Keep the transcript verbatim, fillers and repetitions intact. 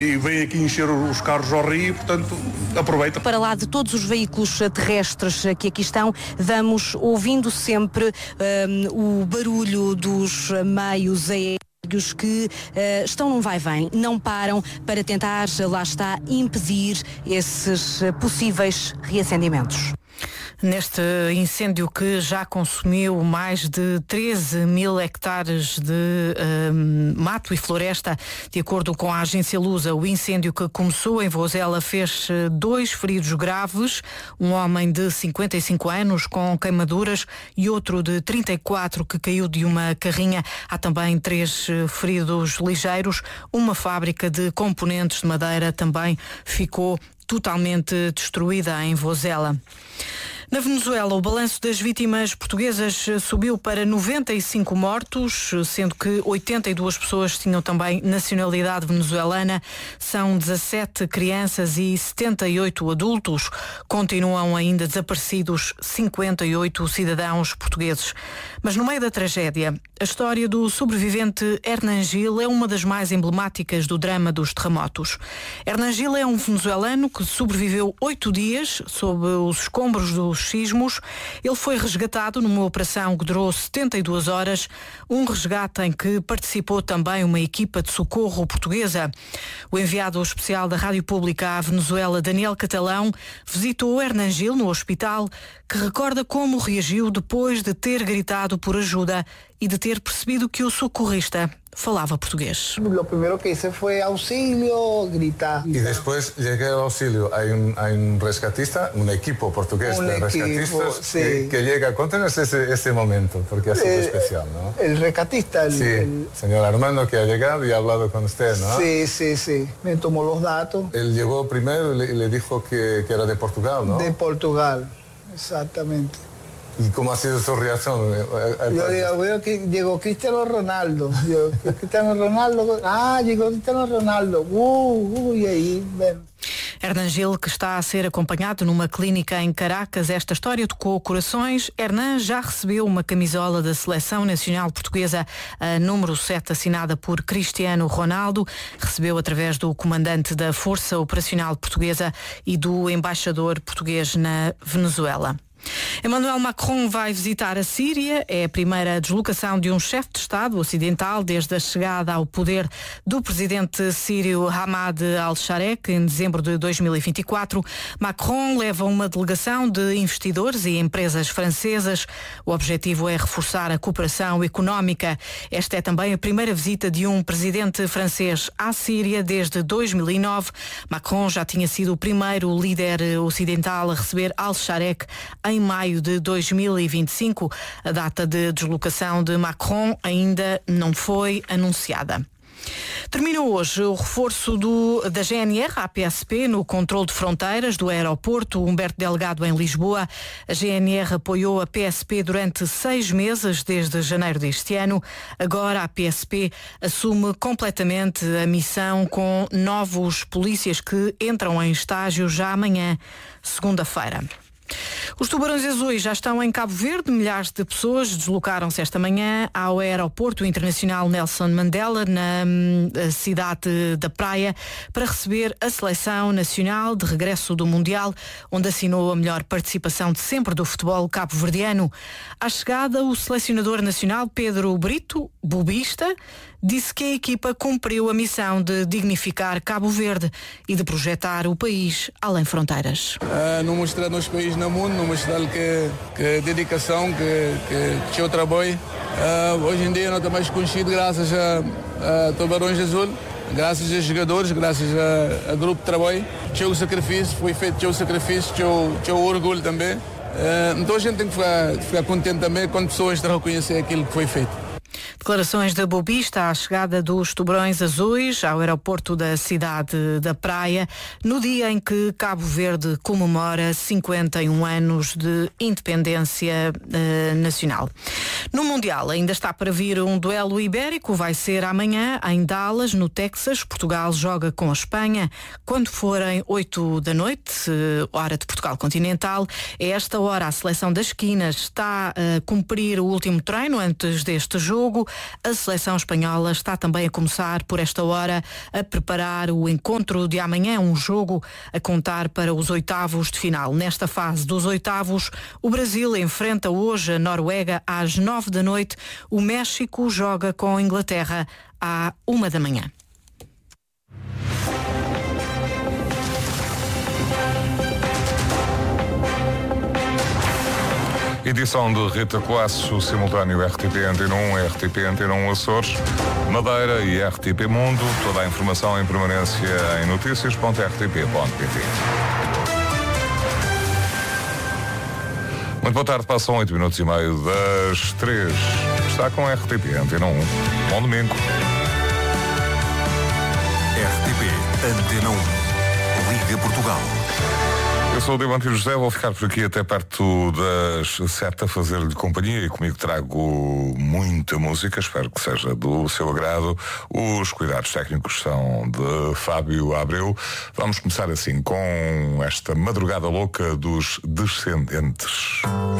E vem aqui encher os carros ao rio, portanto, aproveita. Para lá de todos os veículos terrestres que aqui estão, vamos ouvindo sempre um, o barulho dos meios aéreos que uh, estão num vai-vem, não param para tentar, lá está, impedir esses possíveis reacendimentos. Neste incêndio que já consumiu mais de treze mil hectares de um, mato e floresta, de acordo com a agência Lusa, o incêndio que começou em Vozela fez dois feridos graves, um homem de cinquenta e cinco anos com queimaduras e outro de trinta e quatro que caiu de uma carrinha. Há também três feridos ligeiros. Uma fábrica de componentes de madeira também ficou totalmente destruída em Vozela. Na Venezuela, o balanço das vítimas portuguesas subiu para noventa e cinco mortos, sendo que oitenta e duas pessoas tinham também nacionalidade venezuelana. São dezassete crianças e setenta e oito adultos. Continuam ainda desaparecidos cinquenta e oito cidadãos portugueses. Mas no meio da tragédia, a história do sobrevivente Hernan Gil é uma das mais emblemáticas do drama dos terremotos. Hernan Gil é um venezuelano que sobreviveu oito dias sob os escombros dos sismos. Ele foi resgatado numa operação que durou setenta e duas horas, um resgate em que participou também uma equipa de socorro portuguesa. O enviado especial da Rádio Pública à Venezuela, Daniel Catalão, visitou Hernan Gil no hospital, que recorda como reagiu depois de ter gritado por ajuda e de ter percebido que o socorrista falava português. O primeiro que hice foi auxílio, gritar. E depois cheguei ao auxílio. Há um, há um rescatista, um equipo português un de equipo, rescatistas sí. que, que llega. Contanos ese, ese momento, porque ha sido eh, especial, ¿no? El rescatista. El, sí, el señor Armando, que ha llegado y ha hablado con usted, ¿no? Sí, sí, sí. Me tomó los datos. Él llegó primero y le, y le dijo que, que era de Portugal, ¿no? De Portugal, exactamente. ¿Y cómo ha sido su reacción? Yo digo, bueno, que llegó Cristiano Ronaldo. Yo, Cristiano Ronaldo. Ah, llegó Cristiano Ronaldo. Uh, uh, e aí, ven. Hernan Gil, que está a ser acompanhado numa clínica em Caracas. Esta história tocou corações. Hernan já recebeu uma camisola da Seleção Nacional Portuguesa, a número sete, assinada por Cristiano Ronaldo. Recebeu através do comandante da Força Operacional Portuguesa e do embaixador português na Venezuela. Emmanuel Macron vai visitar a Síria. É a primeira deslocação de um chefe de Estado ocidental desde a chegada ao poder do presidente sírio Hamad al-Sharek em dezembro de dois mil e vinte e quatro. Macron leva uma delegação de investidores e empresas francesas. O objetivo é reforçar a cooperação económica. Esta é também a primeira visita de um presidente francês à Síria desde dois mil e nove. Macron já tinha sido o primeiro líder ocidental a receber al-Sharek em maio de dois mil e vinte e cinco. A data de deslocação de Macron ainda não foi anunciada. Termina hoje o reforço do, da G N R à P S P no controle de fronteiras do aeroporto Humberto Delgado em Lisboa. A G N R apoiou a P S P durante seis meses, desde janeiro deste ano. Agora a P S P assume completamente a missão com novos polícias que entram em estágio já amanhã, segunda-feira. Os Tubarões Azuis já estão em Cabo Verde. Milhares de pessoas deslocaram-se esta manhã ao aeroporto internacional Nelson Mandela, na hum, cidade da Praia, para receber a seleção nacional de regresso do Mundial, onde assinou a melhor participação de sempre do futebol cabo-verdiano. À chegada, o selecionador nacional Pedro Brito, bobista, disse que a equipa cumpriu a missão de dignificar Cabo Verde e de projetar o país além fronteiras. Uh, não mostrar nosso país no mundo, não mostrar que, que dedicação, que, que, que o trabalho. Uh, hoje em dia não está mais conhecido graças a, a Tubarões Azul, graças a jogadores, graças a, a grupo de trabalho. Tinha o sacrifício, foi feito tinha o sacrifício, tinha o, tinha o orgulho também. Uh, então a gente tem que ficar, ficar contente também quando pessoas reconhecer aquilo que foi feito. Declarações de bobista à chegada dos Tubarões Azuis ao aeroporto da cidade da Praia, no dia em que Cabo Verde comemora cinquenta e um anos de independência eh, nacional. No Mundial ainda está para vir um duelo ibérico, vai ser amanhã em Dallas, no Texas. Portugal joga com a Espanha quando forem oito da noite, hora de Portugal continental. A esta hora a seleção das esquinas está a cumprir o último treino antes deste jogo. A seleção espanhola está também a começar, por esta hora, a preparar o encontro de amanhã, um jogo a contar para os oitavos de final. Nesta fase dos oitavos, o Brasil enfrenta hoje a Noruega às nove da noite. O México joga com a Inglaterra à uma da manhã. Edição de Rita Colasso, simultâneo R T P Antena um, R T P Antena um Açores, Madeira e R T P Mundo. Toda a informação em permanência em notícias ponto r t p ponto p t. Muito boa tarde, passam oito minutos e meio das três. Está com a R T P Antena um. Bom domingo. R T P Antena um. Liga Portugal. Eu sou o Diamantino José, vou ficar por aqui até perto das sete a fazer-lhe companhia e comigo trago muita música, espero que seja do seu agrado. Os cuidados técnicos são de Fábio Abreu. Vamos começar assim com esta madrugada louca dos Descendentes.